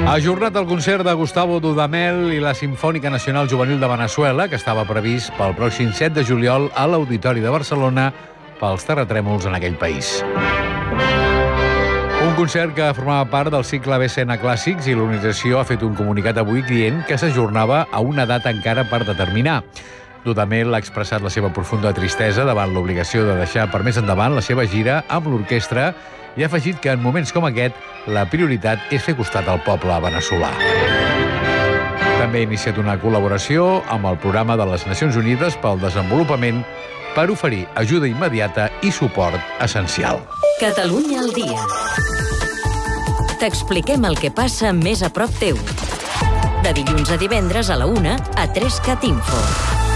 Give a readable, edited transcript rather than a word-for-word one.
Ajornat el concert de Gustavo Dudamel i la Simfònica Nacional Juvenil de Veneçuela, que estava previst pel pròxim 7 de juliol a l'Auditori de Barcelona pels terratrèmols en aquell país. Un concert que formava part del cicle BCN Clàssics i l'organització ha fet un comunicat avui dient que s'ajornava a una data encara per determinar. Dudamel ha expressat la seva profunda tristesa davant l'obligació de deixar per més endavant la seva gira amb l'orquestra i ha afegit que en moments com aquest la prioritat és fer costat al poble veneçolà. També ha iniciat una col·laboració amb el Programa de les Nacions Unides pel Desenvolupament per oferir ajuda immediata i suport essencial. Catalunya al dia. T'expliquem el que passa més a prop teu. De dilluns a divendres a la 1 a 3CAT Info.